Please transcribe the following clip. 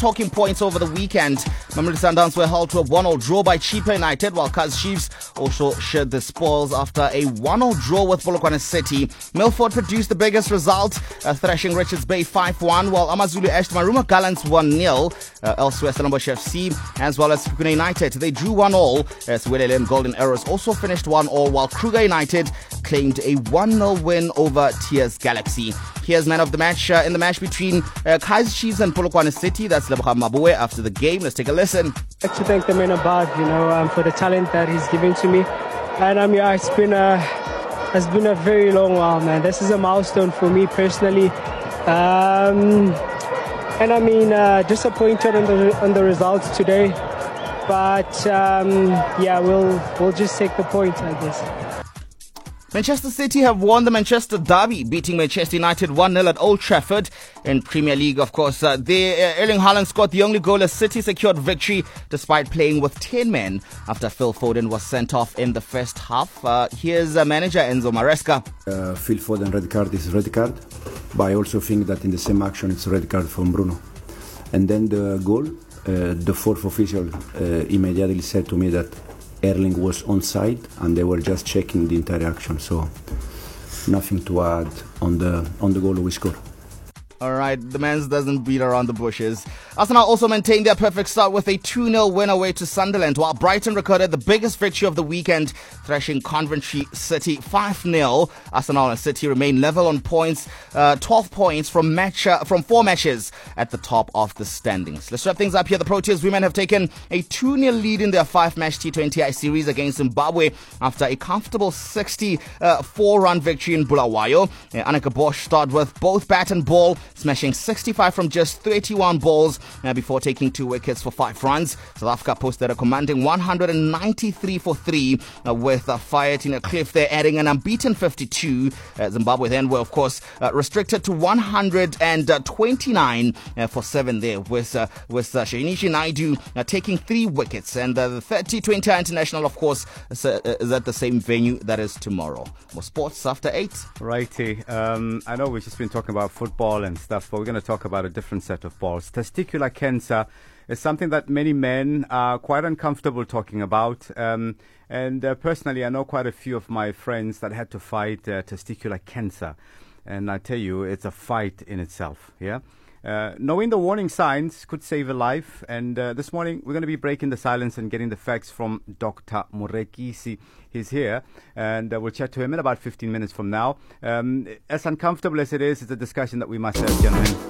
talking points over the weekend. Mamelodi Sundowns were held to a 1-0 draw by Chippa United, while Kaizer Chiefs also shared the spoils after a 1-0 draw with Polokwane City. Milford produced the biggest result, thrashing Richards Bay 5-1, while AmaZulu edged Maruma Gallants 1-0. Elsewhere, Stellenbosch FC as well as Sekhukhune United, they drew 1-1. Zwelele Golden Arrows also finished 1-1, while Kruger United claimed a 1-0 win over TS Galaxy. Here's man of the match in the match between Kaizer Chiefs and Polokwane City. That's Lebogang Mabue after the game. Let's take a listen. I'd like to thank the man above, for the talent that he's given to me. And it's been a very long while, man. This is a milestone for me personally. Disappointed on the results today. But we'll just take the point, I guess. Manchester City have won the Manchester Derby, beating Manchester United 1-0 at Old Trafford. In Premier League, of course, Erling Haaland scored the only goal as City secured victory despite playing with 10 men after Phil Foden was sent off in the first half. Here's manager Enzo Maresca. Phil Foden red card is red card, but I also think that in the same action it's red card from Bruno. And then the goal, the fourth official immediately said to me that Erling was onside and they were just checking the entire action, so nothing to add on the goal we scored. All right, the man doesn't beat around the bushes. Arsenal also maintained their perfect start with a 2-0 win away to Sunderland, while Brighton recorded the biggest victory of the weekend, thrashing Coventry City 5-0. Arsenal and City remain level on points, 12 points from 4 matches at the top of the standings. Let's wrap things up here. The Proteas women have taken a 2-0 lead in their 5-match T20I series against Zimbabwe after a comfortable 64-run victory in Bulawayo. Annika Bosch started with both bat and ball, smashing 65 from just 31 balls before taking 2 wickets for 5 runs. South Africa posted a commanding 193 for 3 with Fayatina Cliff there adding an unbeaten 52. Zimbabwe then were, of course, restricted to 129 for 7 there with Shinichi Naidu taking 3 wickets. And the 30-20 International, of course, is at the same venue. That is tomorrow. More sports after 8. Righty. I know we've just been talking about football and stuff, but we're going to talk about a different set of balls. Testicular cancer is something that many men are quite uncomfortable talking about. Personally, I know quite a few of my friends that had to fight testicular cancer. And I tell you, it's a fight in itself. Yeah. Knowing the warning signs could save a life. And this morning, we're going to be breaking the silence and getting the facts from Dr. Morekisi. He's here, and we'll chat to him in about 15 minutes from now. As uncomfortable as it is, it's a discussion that we must have, gentlemen.